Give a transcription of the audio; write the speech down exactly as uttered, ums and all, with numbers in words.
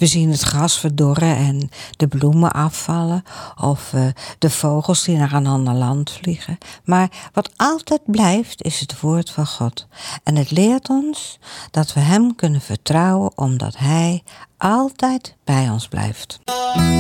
We zien het gras verdorren en de bloemen afvallen. Of uh, de vogels die naar een ander land vliegen. Maar wat altijd blijft is het woord van God. En het leert ons dat we hem kunnen vertrouwen omdat hij altijd bij ons blijft.